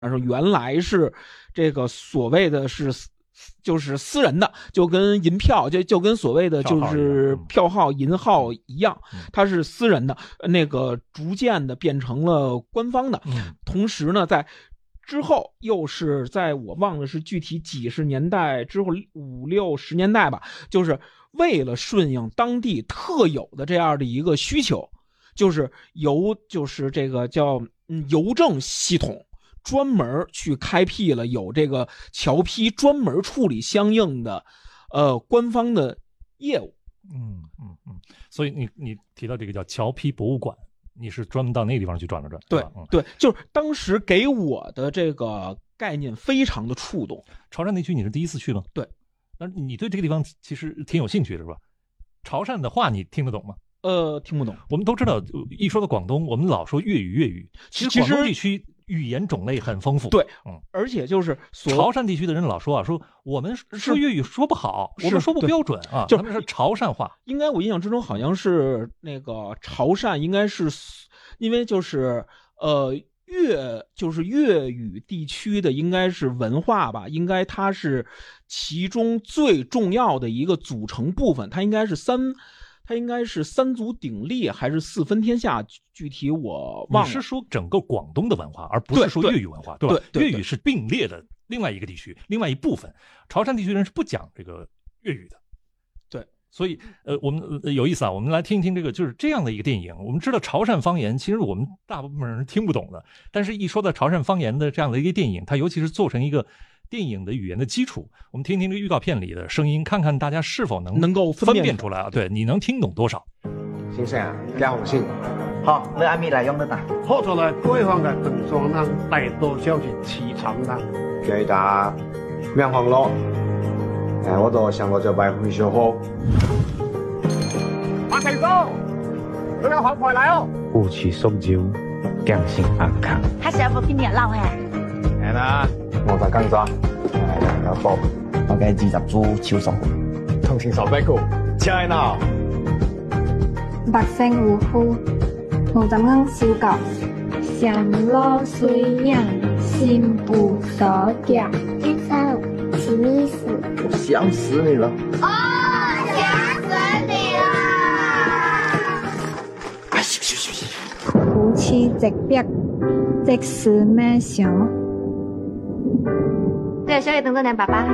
说原来是这个所谓的就是私人的，就跟银票就跟所谓的就是票号银号一样，它是私人的，那个逐渐的变成了官方的。同时呢，在之后又是在我忘了是具体几十年代之后50、60年代吧，就是为了顺应当地特有的这样的一个需求，就是就是这个叫邮政系统专门去开辟了有这个侨批专门处理相应的官方的业务。 所以你提到这个叫侨批博物馆，你是专门到那个地方去转了转。 对，对，就是当时给我的这个概念非常的触动。 潮汕地区你是第一次去吗？ 对。 那你对这个地方其实挺有兴趣的是吧？潮汕的话你听得懂吗？ 听不懂。 我们都知道，一说到广东，我们老说粤语。其实广东地区语言种类很丰富。 对，而且就是潮汕地区的人老说说我们说粤语说不好，我们说不标准啊，他们是潮汕话。 应该我印象之中好像是那个潮汕，应该是因为就是粤语地区的应该是文化吧，应该它是其中最重要的一个组成部分，它应该是三足鼎立还是四分天下，具体我忘了。 你是说整个广东的文化，而不是说粤语文化，对吧？粤语是并列的另外一个地区，另外一部分。潮汕地区人是不讲这个粤语的。 对， 所以我们有意思啊，我们来听一听这个就是这样的一个电影。我们知道潮汕方言其实我们大部分人是听不懂的，但是一说到潮汕方言的这样的一个电影，它尤其是做成一个电影的语言的基础，我们听听这个预告片里的声音，看看大家是否能够分辨出来啊？对，你能听懂多少？ 先生啊，加紅先。 好，你阿咪嚟用得打。 學出來對方嘅動作呢，大多消息氣場的。給打面黃咯，我就想我就擺回小號。馬提哥，你有好快來哦。 過去送酒，匠心安康。 他是要不拼點撈嘅？ 係啦，我就跟咗，有貨， 我嘅20株超熟， 同情手臂高，車鬧。 百姓護膚，無怎樣燒舊，上羅水樣，心不所教。 先生，什麼意思？ 我想死你了。 哦，想死你了！ 哎，噓。 夫妻直逼，即是咩想？ 对，小野等着你爸爸哈。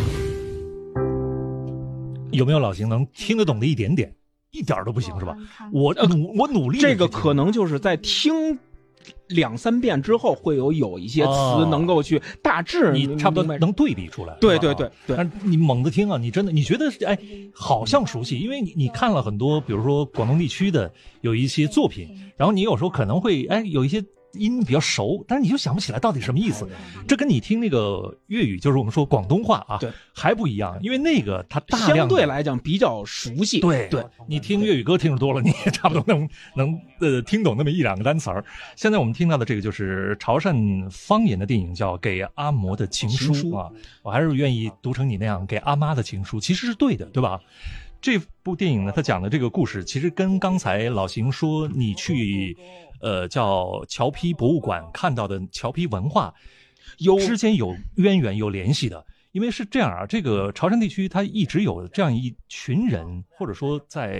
有没有老邢能听得懂的一点点？一点都不行是吧？我努力。 这个可能就是在听2、3遍之后，会有一些词能够去大致你差不多能对比出来。 对。 但是你猛地听啊，你真的你觉得好像熟悉，因为你看了很多，比如说广东地区的有一些作品，然后你有时候可能会有一些音比较熟，但是你就想不起来到底什么意思。这跟你听那个粤语，就是我们说广东话啊， 对， 还不一样，因为那个它大量相对来讲比较熟悉。 对，你听粤语歌听得多了，你也差不多能听懂那么1、2个单词儿。现在我们听到的这个就是潮汕方言的电影，叫《给阿嬷的情书》啊，我还是愿意读成你那样，给阿妈的情书，其实是对的，对吧？这部电影呢，它讲的这个故事，其实跟刚才老邢说你去叫侨批博物馆看到的侨批文化之间有渊源有联系的。因为是这样啊，这个潮汕地区它一直有这样一群人，或者说在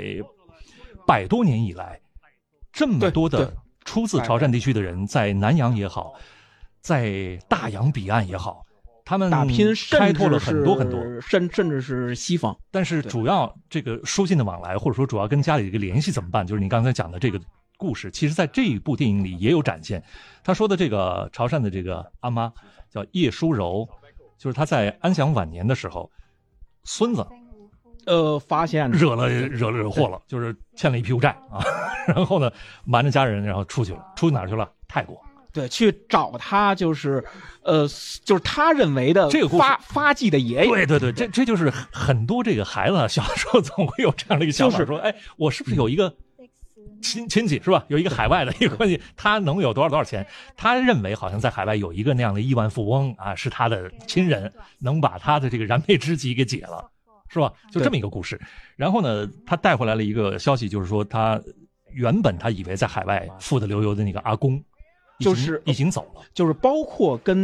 100多年以来，这么多的出自潮汕地区的人，在南洋也好，在大洋彼岸也好，他们打拼开拓了很多， 甚至是西方。 但是主要这个书信的往来，或者说主要跟家里的一个联系怎么办？就是你刚才讲的这个故事，其实在这一部电影里也有展现。他说的这个潮汕的这个阿妈叫叶淑柔，就是他在安享晚年的时候，孙子发现惹祸了，就是欠了一屁股债啊，然后呢瞒着家人，然后出哪儿去了？泰国。 对，去找他就是他认为的这个故事发迹的爷爷。 对，这就是很多这个孩子小时候总会有这样的一个想法，说我是不是有一个亲戚是吧？有一个海外的一个关系，他能有多少钱？他认为好像在海外有一个那样的亿万富翁啊，是他的亲人，能把他的这个燃眉之急给解了，是吧？就这么一个故事。然后呢，他带回来了一个消息，就是说他原本他以为在海外富得流油的那个阿公， 就是已经走了， 就是包括跟